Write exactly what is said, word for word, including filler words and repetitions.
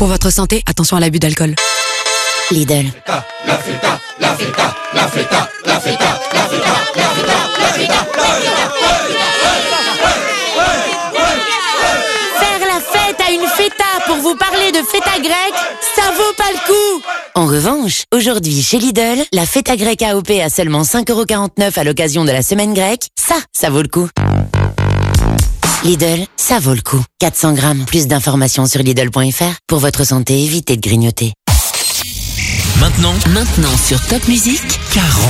Pour votre santé, attention à l'abus d'alcool. Lidl. La feta, la feta, la feta, la feta, la feta, la feta, la feta, Faire la fête à une feta pour vous parler de feta grecque, ça vaut pas le coup. En revanche, aujourd'hui chez Lidl, la feta grecque A O P à seulement cinq euros quarante-neuf à l'occasion de la semaine grecque, ça, ça vaut le coup. Lidl, ça vaut le coup. quatre cents grammes, plus d'informations sur Lidl point F R. Pour votre santé, évitez de grignoter. Maintenant, Maintenant sur Top Music, quarante